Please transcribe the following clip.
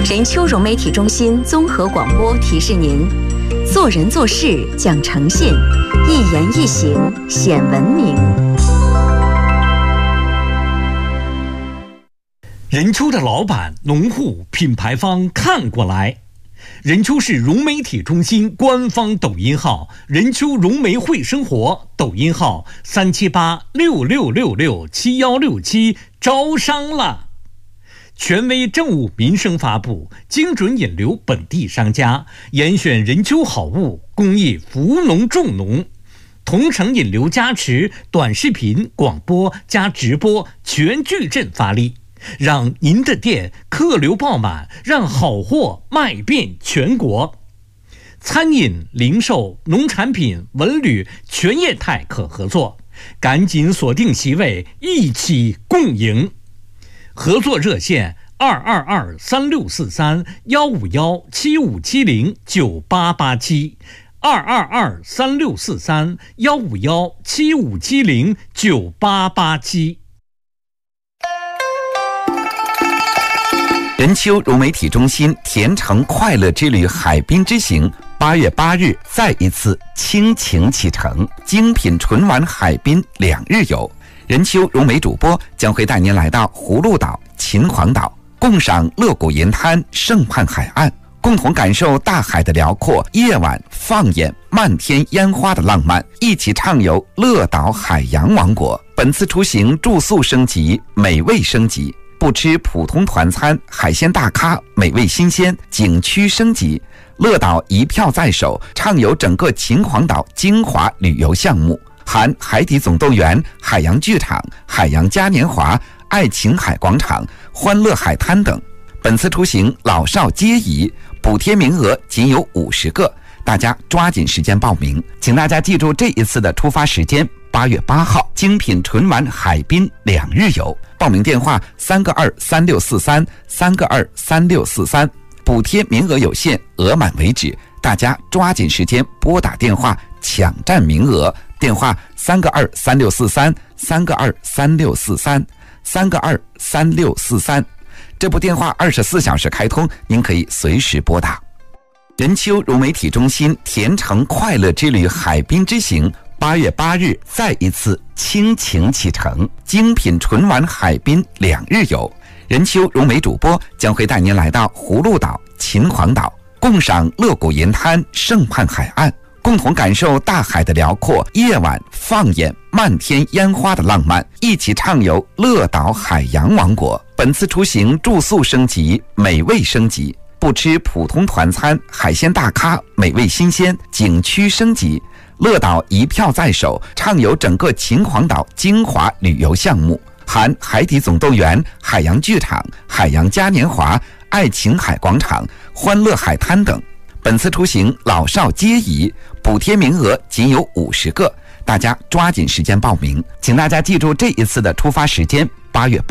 任丘融媒体中心综合广播提示您：做人做事讲诚信，一言一行显文明。 任丘的老板、农户、品牌方看过来。任丘市融媒体中心官方抖音号“任丘融媒会生活”，抖音号37866667167，招商了。权威政务民生发布，精准引流本地商家，严选任丘好物，公益扶农助农。同城引流加持，短视频、广播加直播全矩阵发力，让您的店客流爆满，让好货卖遍全国。餐饮、零售、农产品、文旅全业态可合作，赶紧锁定席位，一起共赢。合作热线222-3643-151-7570，222-3643-151-7570，9887。 任丘融媒体中心甜橙快乐之旅海滨之行8月8日再一次倾情启程，精品纯玩海滨2日游。任丘融媒主播将会带您来到葫芦岛、秦皇岛，共赏乐谷银滩、盛畔海岸，共同感受大海的辽阔，夜晚放眼漫天烟花的浪漫，一起畅游乐岛海洋王国。本次出行住宿升级，美味升级，不吃普通团餐，海鲜大咖，美味新鲜，景区升级。乐岛一票在手，畅游整个秦皇岛精华旅游项目，含海底总动员、海洋剧场、海洋嘉年华、爱琴海广场、欢乐海滩等。本次出行老少皆宜，补贴名额仅有50个，大家抓紧时间报名。请大家记住这一次的出发时间：8月8号，精品纯玩海滨2日游。报名电话3个23643，3个23643，补贴名额有限，额满为止，大家抓紧时间拨打电话抢占名额。电话3个23643，3个23643，3个23643。这部电话24小时开通，您可以随时拨打。任丘融媒体中心甜橙快乐之旅海滨之行8月8日再一次倾情启程，精品纯玩海滨2日游。任丘融媒主播将会带您来到葫芦岛、秦皇岛，共赏乐谷银滩、盛畔海岸，共同感受大海的辽阔，夜晚放眼漫天烟花的浪漫，一起畅游乐岛海洋王国。本次出行住宿升级，美味升级，不吃普通团餐，海鲜大咖，美味新鲜，景区升级。乐岛一票在手，畅游整个秦皇岛精华旅游项目，含海底总动员、海洋剧场、海洋嘉年华、爱琴海广场、欢乐海滩等。本次出行老少皆宜，补贴名额仅有50个，大家抓紧时间报名。请大家记住这一次的出发时间：8月8